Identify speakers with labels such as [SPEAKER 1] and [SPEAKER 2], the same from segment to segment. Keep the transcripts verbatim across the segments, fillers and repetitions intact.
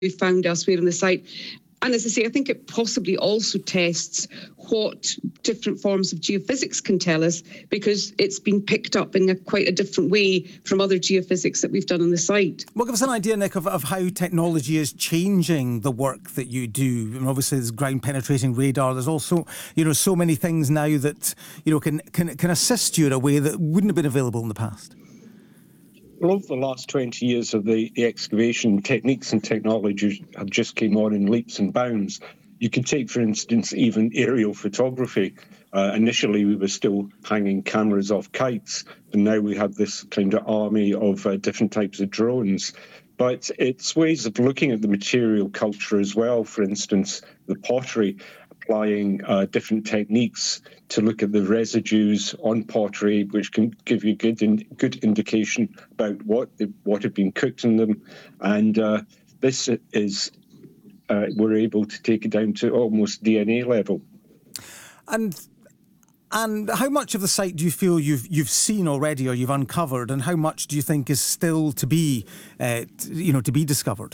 [SPEAKER 1] we found elsewhere on the site. And as I say, I think it possibly also tests what different forms of geophysics can tell us, because it's been picked up in a quite a different way from other geophysics that we've done on the site.
[SPEAKER 2] Well, give us an idea, Nick, of, of how technology is changing the work that you do. I mean, obviously, there's ground-penetrating radar. There's also, you know, so many things now that, you know, can, can, can assist you in a way that wouldn't have been available in the past.
[SPEAKER 3] Well, over the last twenty years of the, the excavation techniques and technologies have just came on in leaps and bounds. You can take, for instance, even aerial photography. Uh, initially, we were still hanging cameras off kites, and now we have this kind of army of uh, different types of drones. But it's ways of looking at the material culture as well. For instance, the pottery, applying uh, different techniques to look at the residues on pottery, which can give you good in, good indication about what the, what had been cooked in them. And uh, this is, uh, we're able to take it down to almost D N A level.
[SPEAKER 2] And and how much of the site do you feel you've you've seen already, or you've uncovered, and how much do you think is still to be, uh, you know, to be discovered?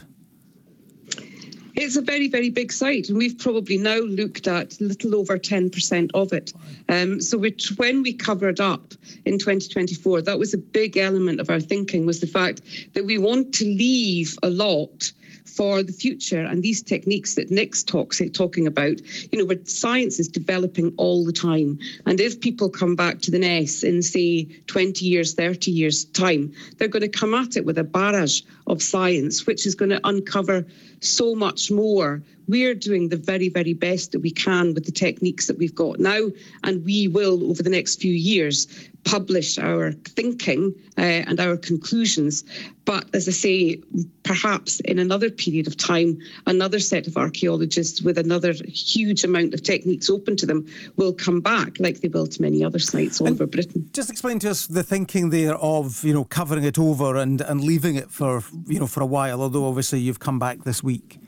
[SPEAKER 1] It's a very, very big site, and we've probably now looked at a little over ten percent of it. Um, so which, when we covered up in twenty twenty-four, that was a big element of our thinking, was the fact that we want to leave a lot for the future. And these techniques that Nick's talks, talking about, you know, where science is developing all the time. And if people come back to the N E S in, say, twenty years, thirty years' time, they're going to come at it with a barrage of science, which is going to uncover so much more. We're doing the very, very best that we can with the techniques that we've got now, and we will, over the next few years, publish our thinking uh, and our conclusions. But as I say, perhaps in another period of time, another set of archaeologists with another huge amount of techniques open to them will come back, like they will to many other sites all
[SPEAKER 2] and
[SPEAKER 1] over Britain.
[SPEAKER 2] Just explain to us the thinking there of, you know, covering it over and, and leaving it for, you know, for a while, although obviously you've come back this week.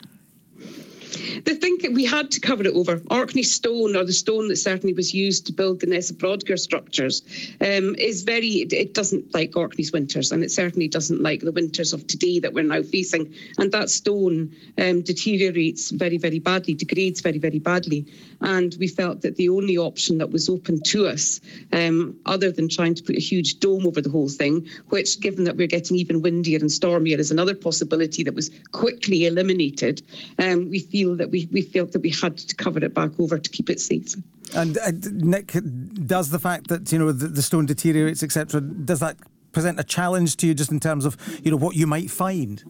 [SPEAKER 1] The thing we had to cover it over. Orkney stone, or the stone that certainly was used to build the Nessa Brodgar structures, um, is very, it, it doesn't like Orkney's winters, and it certainly doesn't like the winters of today that we're now facing. And that stone um, deteriorates very, very badly, degrades very, very badly. And we felt that the only option that was open to us, um, other than trying to put a huge dome over the whole thing, which, given that we're getting even windier and stormier, is another possibility that was quickly eliminated, um, we feel that we, we felt that we had to cover it back over to keep it safe.
[SPEAKER 2] And uh, Nick, does the fact that, you know, the, the stone deteriorates, et cetera, does that present a challenge to you just in terms of, you know, what you might find?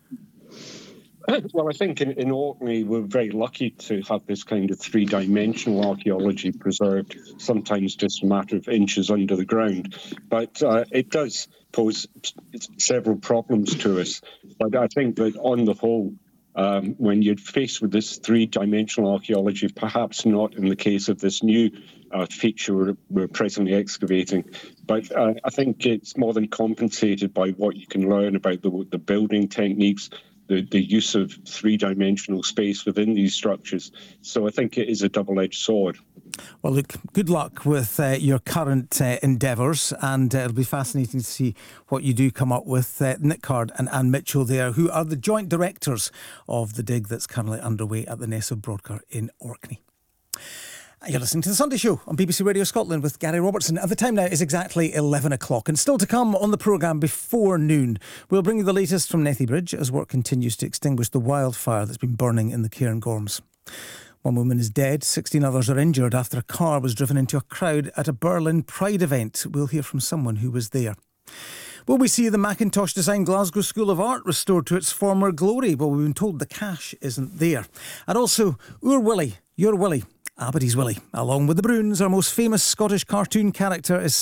[SPEAKER 3] Well, I think in, in Orkney, we're very lucky to have this kind of three-dimensional archaeology preserved, sometimes just a matter of inches under the ground. But uh, it does pose several problems to us. But I think that on the whole, um, when you're faced with this three-dimensional archaeology, perhaps not in the case of this new uh, feature we're, we're presently excavating, but uh, I think it's more than compensated by what you can learn about the, the building techniques, The, the use of three-dimensional space within these structures. So I think it is a double-edged sword.
[SPEAKER 2] Well, look, good luck with uh, your current uh, endeavours, and uh, it'll be fascinating to see what you do come up with. Uh, Nick Card and Anne Mitchell there, who are the joint directors of the dig that's currently underway at the Nessa Brodgar in Orkney. You're listening to The Sunday Show on B B C Radio Scotland with Gary Robertson. At the time now is exactly eleven o'clock. And still to come on the programme before noon, we'll bring you the latest from Nethybridge as work continues to extinguish the wildfire that's been burning in the Cairngorms. One woman is dead, sixteen others are injured after a car was driven into a crowd at a Berlin Pride event. We'll hear from someone who was there. Will we see the Macintosh Design Glasgow School of Art restored to its former glory? Well, we've been told the cash isn't there. And also, Oor Willie, Your Willie, Abady's Willie. Along with the Broons, our most famous Scottish cartoon character is